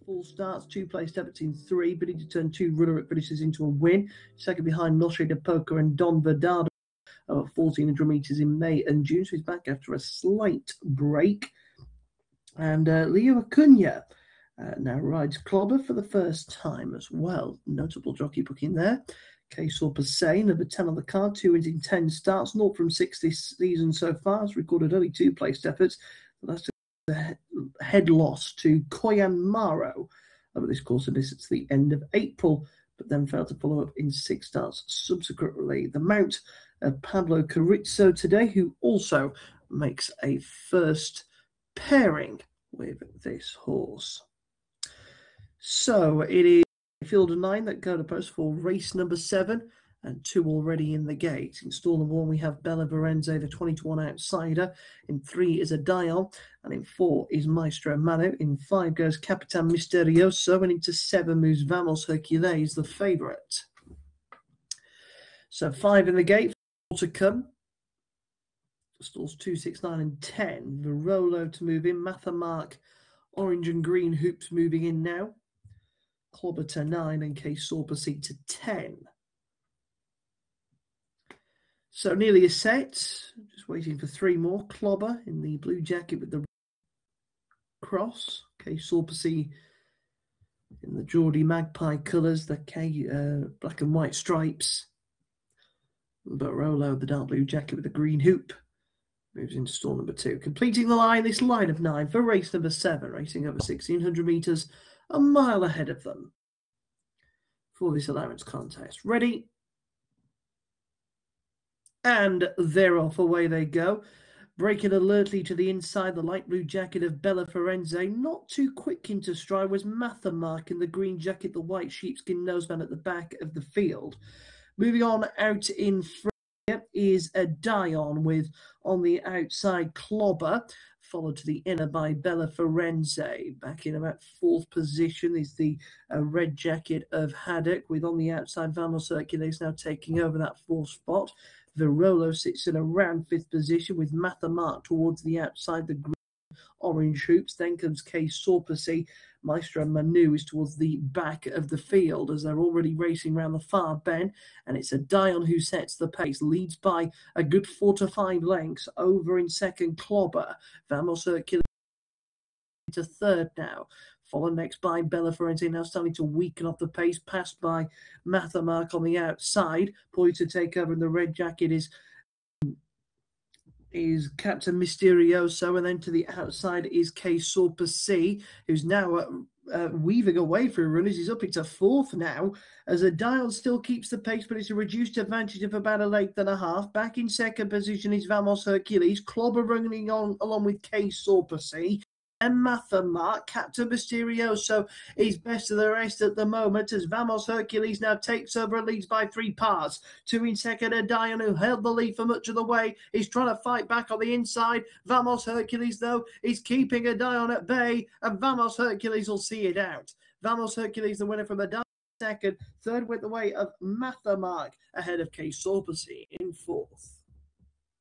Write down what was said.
4 starts, 2 placed efforts in 3, bidding to turn 2 runner-up finishes into a win. Second behind Noche de Poker and Don Verdado over 1,400 metres in May and June. So he's back after a slight break. And Leo Acuna now rides Clobber for the first time as well. Notable jockey booking there. K-Saw Persay, number 10 on the card, 2 wins in 10 starts, 0 from 6 this season so far. Has recorded only 2 placed efforts. That's a head loss to Koyan Maro over this course of distance at the end of April, but then failed to follow up in 6 starts subsequently. The mount of Pablo Carrizo today, who also makes a first pairing with this horse. So it is field of 9 that go to post for race number 7 and 2 already in the gate. In stall number 1 we have Bella Varenze, the 20-to-1 outsider. In 3 is a Dion, and in 4 is Maestro Manu. In 5 goes Capitan Misterioso, and into 7 moves Vamos Hercules, the favourite. So 5 in the gate, 4 to come. Stalls 2, 6, 9 and 10. Virolo to move in. Mathamark, orange and green hoops moving in now. Clobber to 9 and K-Saw Persay to 10. So nearly a set. Just waiting for 3 more. Clobber in the blue jacket with the cross. K-Saw Persay in the Geordie Magpie colours, the black and white stripes. Virolo, the dark blue jacket with the green hoop, moves into stall number 2. Completing the line, this line of 9 for race number 7, racing over 1,600 metres, a mile ahead of them for this allowance contest. Ready? And they're off, away they go. Breaking alertly to the inside, the light blue jacket of Bella Varenze. Not too quick into stride was Mathamark in the green jacket, the white sheepskin noseband at the back of the field. Moving on out in front is a Dion with, on the outside, Clobber, followed to the inner by Bella Varenze. Back in about 4th position is the red jacket of Haddock, with on the outside Vamos Hercules now taking over that 4th spot. Virolo sits in around 5th position with Mathamark towards the outside, the green orange hoops. Then comes K-Saw Persay. Maestro Manu is towards the back of the field as they're already racing around the far bend, and it's a Dion who sets the pace, leads by a good 4 to 5 lengths. Over in second, Clobber. Vamos Hercules to 3rd now, followed next by Bella Varenze, now starting to weaken off the pace, passed by Mathamark on the outside. Poised to take over in the red jacket is Captain Misterioso, and then to the outside is K-Saw Persay, who's now weaving away through runners. He's up into 4th now, as a Dial still keeps the pace, but it's a reduced advantage of about a length and a half. Back in second position is Vamos Hercules. Clobber running on along with K-Saw Persay. And Mathamark. Captain Misterioso is best of the rest at the moment as Vamos Hercules now takes over and leads by 3 parts. 2 in second, a Dion who held the lead for much of the way. He's trying to fight back on the inside. Vamos Hercules, though, is keeping a Dion at bay, and Vamos Hercules will see it out. Vamos Hercules, the winner from a Dion second. 3rd went the way of Mathamark, ahead of K-Saw Persay in 4th.